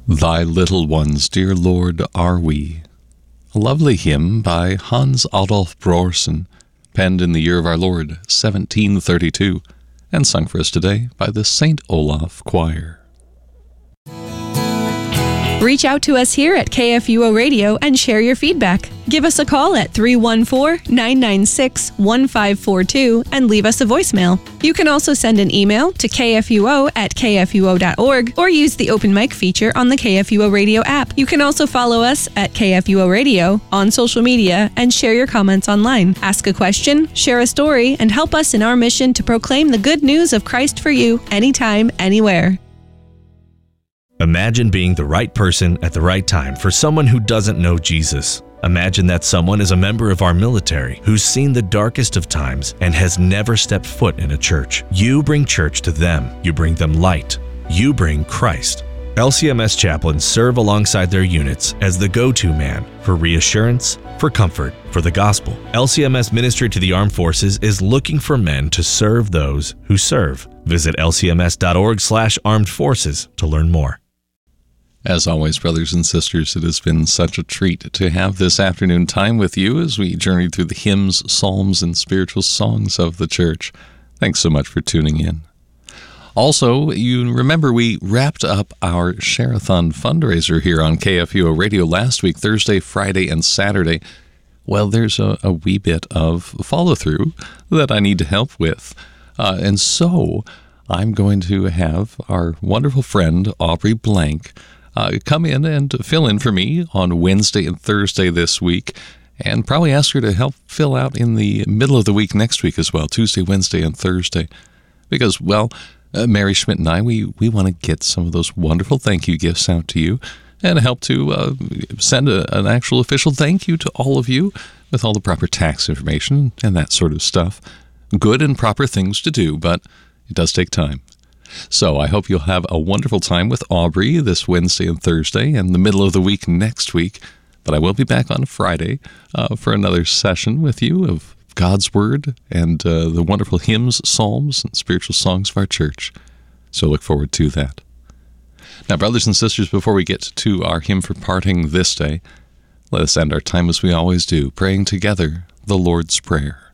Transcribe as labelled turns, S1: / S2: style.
S1: Thy little ones, dear Lord, are we. A lovely hymn by Hans Adolf Brorsen, penned in the year of our Lord, 1732, and sung for us today by the St. Olaf Choir.
S2: Reach out to us here at KFUO Radio and share your feedback. Give us a call at 314-996-1542 and leave us a voicemail. You can also send an email to kfuo@kfuo.org or use the open mic feature on the KFUO Radio app. You can also follow us at KFUO Radio on social media and share your comments online. Ask a question, share a story, and help us in our mission to proclaim the good news of Christ for you anytime, anywhere.
S3: Imagine being the right person at the right time for someone who doesn't know Jesus. Imagine that someone is a member of our military who's seen the darkest of times and has never stepped foot in a church. You bring church to them. You bring them light. You bring Christ. LCMS chaplains serve alongside their units as the go-to man for reassurance, for comfort, for the gospel. LCMS Ministry to the Armed Forces is looking for men to serve those who serve. Visit lcms.org/armed forces to learn more.
S1: As always, brothers and sisters, it has been such a treat to have this afternoon time with you as we journey through the hymns, psalms, and spiritual songs of the church. Thanks so much for tuning in. Also, you remember we wrapped up our Share-a-thon fundraiser here on KFUO Radio last week, Thursday, Friday, and Saturday. Well, there's a wee bit of follow-through that I need to help with. And so I'm going to have our wonderful friend, Aubrey Blank, come in and fill in for me on Wednesday and Thursday this week, and probably ask her to help fill out in the middle of the week next week as well, Tuesday, Wednesday, and Thursday. Because, well, Mary Schmidt and I, we want to get some of those wonderful thank you gifts out to you and help to send an actual official thank you to all of you with all the proper tax information and that sort of stuff. Good and proper things to do, but it does take time. So I hope you'll have a wonderful time with Aubrey this Wednesday and Thursday and the middle of the week next week. But I will be back on Friday for another session with you of God's Word and the wonderful hymns, psalms, and spiritual songs of our church. So look forward to that. Now, brothers and sisters, before we get to our hymn for parting this day, let us end our time as we always do, praying together the Lord's Prayer.